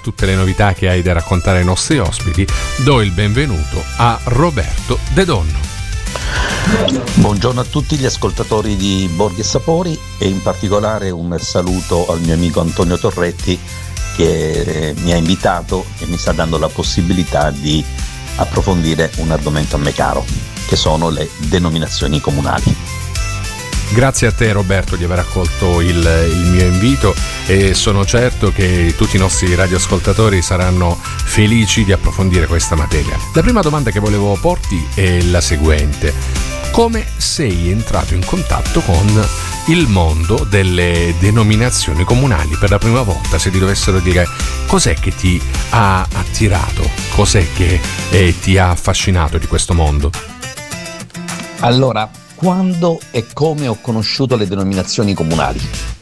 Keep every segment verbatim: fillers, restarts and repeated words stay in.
tutte le novità che hai da raccontare ai nostri ospiti, do il benvenuto a Roberto De Donno. Buongiorno a tutti gli ascoltatori di Borghi e Sapori e in particolare un saluto al mio amico Antonio Torretti che mi ha invitato e mi sta dando la possibilità di approfondire un argomento a me caro, che sono le denominazioni comunali. Grazie a te Roberto di aver accolto il, il mio invito e sono certo che tutti i nostri radioascoltatori saranno felici di approfondire questa materia. La prima domanda che volevo porti è la seguente: come sei entrato in contatto con il mondo delle denominazioni comunali per la prima volta? Se ti dovessero dire cos'è che ti ha attirato, cos'è che eh, ti ha affascinato di questo mondo? Allora, quando e come ho conosciuto le denominazioni comunali?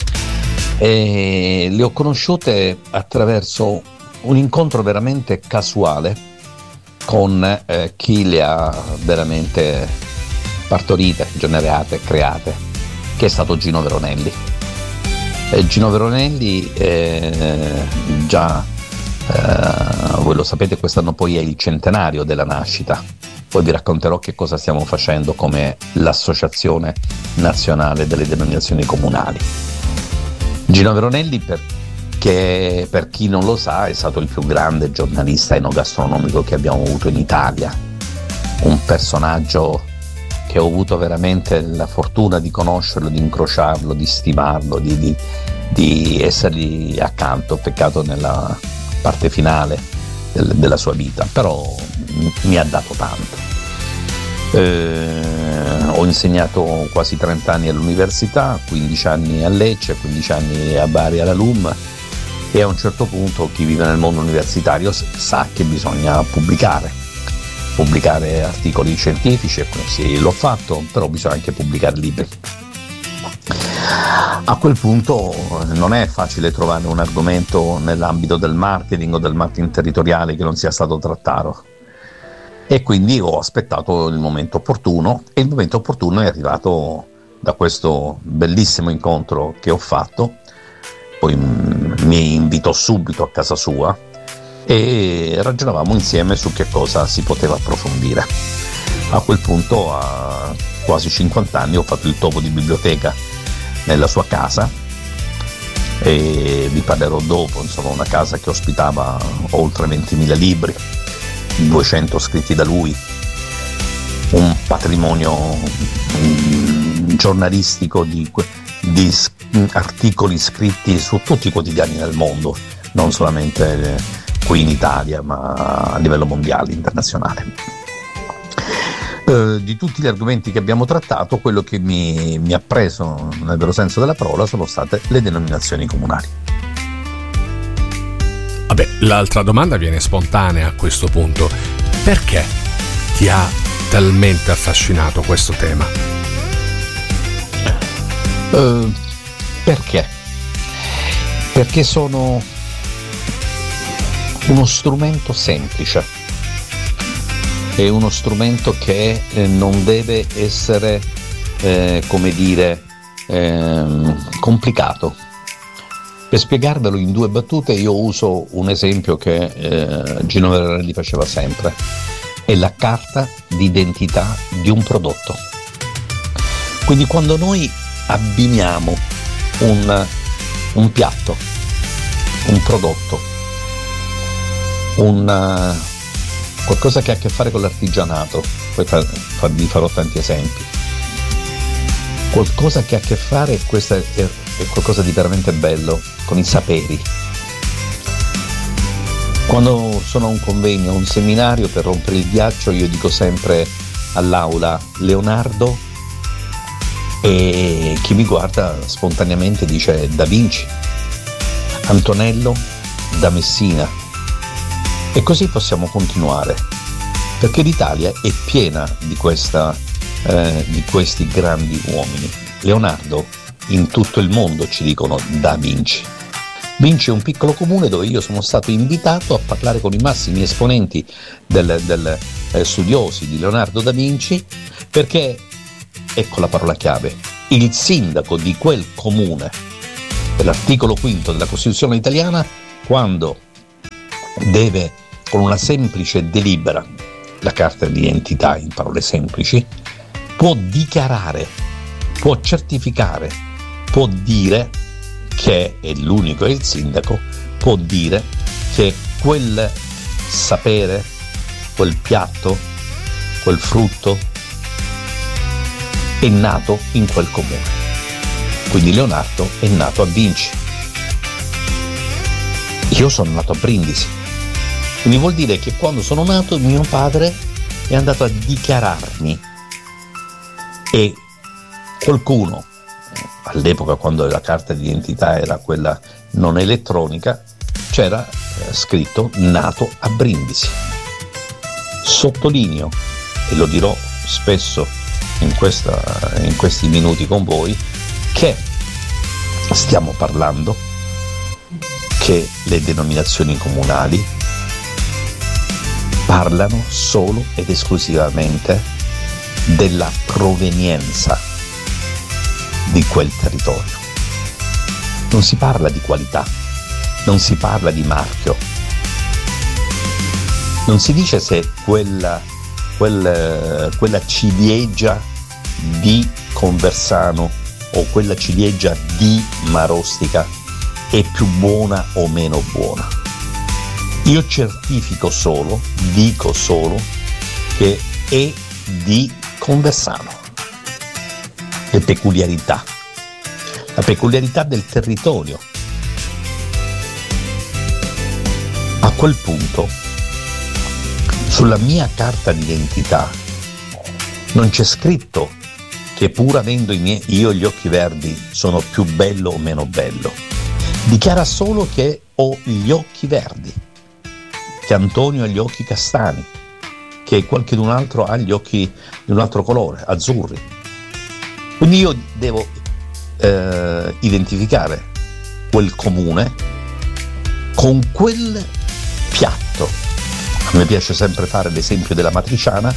E le ho conosciute attraverso un incontro veramente casuale con eh, chi le ha veramente partorite, generate, create, che è stato Gino Veronelli. E Gino Veronelli eh, già eh, voi lo sapete, quest'anno poi è il centenario della nascita. Poi vi racconterò che cosa stiamo facendo come l'Associazione Nazionale delle Denominazioni Comunali. Gino Veronelli, perché per chi non lo sa, è stato il più grande giornalista enogastronomico che abbiamo avuto in Italia. Un personaggio che ho avuto veramente la fortuna di conoscerlo, di incrociarlo, di stimarlo, di, di, di essergli accanto. Peccato nella parte finale del, della sua vita, però mi ha dato tanto. Eh, ho insegnato quasi trenta anni all'università, quindici anni a Lecce, quindici anni a Bari alla L U M, e a un certo punto chi vive nel mondo universitario sa che bisogna pubblicare pubblicare articoli scientifici, e sì, l'ho fatto, però bisogna anche pubblicare libri. A quel punto non è facile trovare un argomento nell'ambito del marketing o del marketing territoriale che non sia stato trattato, e quindi ho aspettato il momento opportuno, e il momento opportuno è arrivato da questo bellissimo incontro che ho fatto. Poi mi invitò subito a casa sua e ragionavamo insieme su che cosa si poteva approfondire. A quel punto, a quasi cinquanta anni, ho fatto il topo di biblioteca nella sua casa, e vi parlerò dopo. Insomma, una casa che ospitava oltre ventimila libri, duecento scritti da lui, un patrimonio um, giornalistico di, di articoli scritti su tutti i quotidiani del mondo, non solamente qui in Italia ma a livello mondiale, internazionale. Eh, di tutti gli argomenti che abbiamo trattato, quello che mi, mi ha preso nel vero senso della parola sono state le denominazioni comunali. Vabbè, l'altra domanda viene spontanea a questo punto: perché ti ha talmente affascinato questo tema? Eh, perché? Perché sono uno strumento semplice, è uno strumento che eh, non deve essere, eh, come dire, eh, complicato. Per spiegarvelo in due battute, io uso un esempio che eh, Gino Veronelli faceva sempre: è la carta d'identità di un prodotto. Quindi quando noi abbiniamo un, un piatto, un prodotto, un qualcosa che ha a che fare con l'artigianato, poi fa, fa, vi farò tanti esempi, qualcosa che ha a che fare, questo è, è qualcosa di veramente bello, con i saperi. Quando sono a un convegno, a un seminario, per rompere il ghiaccio, io dico sempre all'aula Leonardo, e chi mi guarda spontaneamente dice Da Vinci, Antonello da Messina. E così possiamo continuare, perché l'Italia è piena di, questa, eh, di questi grandi uomini. Leonardo, in tutto il mondo ci dicono Da Vinci. Vinci è un piccolo comune dove io sono stato invitato a parlare con i massimi esponenti del, del eh, studiosi di Leonardo da Vinci, perché, ecco la parola chiave, il sindaco di quel comune, dell'articolo quinto della Costituzione italiana, quando deve, con una semplice delibera, la carta di identità in parole semplici, può dichiarare, può certificare, può dire che è l'unico, è il sindaco, può dire che quel sapere, quel piatto, quel frutto è nato in quel comune. Quindi Leonardo è nato a Vinci. Io sono nato a Brindisi. Quindi vuol dire che quando sono nato mio padre è andato a dichiararmi, e qualcuno, all'epoca quando la carta d'identità era quella non elettronica, c'era eh, scritto nato a Brindisi. Sottolineo, e lo dirò spesso in, questa, in questi minuti con voi, che stiamo parlando che le denominazioni comunali parlano solo ed esclusivamente della provenienza di quel territorio. Non si parla di qualità, non si parla di marchio, non si dice se quella, quella, quella ciliegia di Conversano o quella ciliegia di Marostica è più buona o meno buona. Io certifico solo, dico solo che è di Conversano. Le peculiarità, la peculiarità del territorio. A quel punto, sulla mia carta d'identità non c'è scritto che pur avendo i miei, io gli occhi verdi sono più bello o meno bello. Dichiara solo che ho gli occhi verdi, che Antonio ha gli occhi castani, che qualcun altro ha gli occhi di un altro colore, azzurri. Quindi io devo eh, identificare quel comune con quel piatto. A me piace sempre fare l'esempio della matriciana.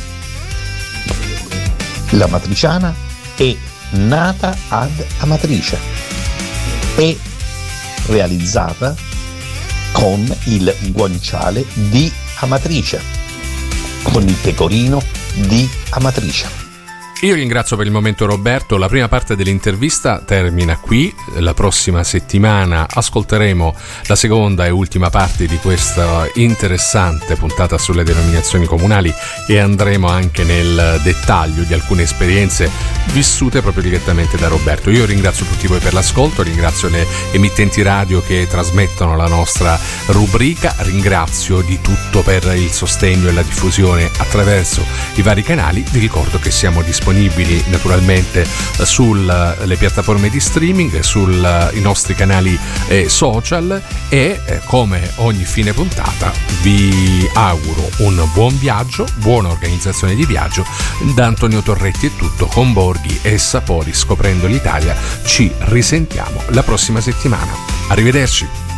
La matriciana è nata ad Amatrice, è realizzata con il guanciale di Amatrice, con il pecorino di Amatrice. Io ringrazio per il momento Roberto, la prima parte dell'intervista termina qui, la prossima settimana ascolteremo la seconda e ultima parte di questa interessante puntata sulle denominazioni comunali e andremo anche nel dettaglio di alcune esperienze vissute proprio direttamente da Roberto. Io ringrazio tutti voi per l'ascolto, ringrazio le emittenti radio che trasmettono la nostra rubrica, ringrazio di tutto per il sostegno e la diffusione attraverso i vari canali. Vi ricordo che siamo disponibili naturalmente sulle piattaforme di streaming, sui nostri canali eh, social e eh, come ogni fine puntata vi auguro un buon viaggio, buona organizzazione di viaggio. Da Antonio Torretti è tutto, con Borghi e Sapori scoprendo l'Italia ci risentiamo la prossima settimana. Arrivederci.